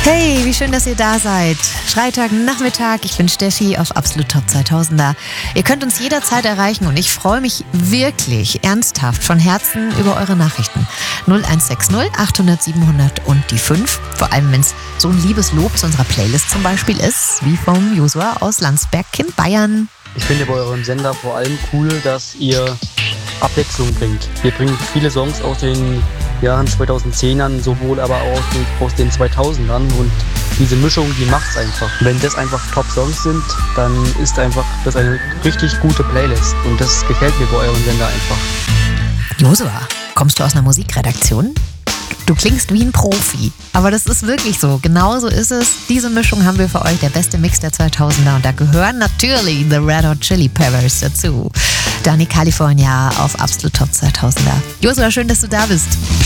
Hey, wie schön, dass ihr da seid. Freitagnachmittag, ich bin Steffi auf Absolut Top 2000er. Ihr könnt uns jederzeit erreichen und ich freue mich wirklich ernsthaft von Herzen über eure Nachrichten. 0160 800 700 und die 5. Vor allem, wenn es so ein liebes Lob zu unserer Playlist zum Beispiel ist, wie vom Josua aus Landsberg in Bayern. Ich finde bei eurem Sender vor allem cool, dass ihr Abwechslung bringt. Ihr bringt viele Songs aus den Jahren 2010ern, sowohl aber auch aus den 2000ern und diese Mischung, die macht's einfach. Wenn das einfach Top-Songs sind, dann ist einfach das eine richtig gute Playlist und das gefällt mir bei eurem Sender einfach. Josua, kommst du aus einer Musikredaktion? Du klingst wie ein Profi, aber das ist wirklich so. Genauso ist es. Diese Mischung haben wir für euch, der beste Mix der 2000er. Und da gehören natürlich The Red Hot Chili Peppers dazu. Dani California auf Absolut Top 2000er. Josua, schön, dass du da bist.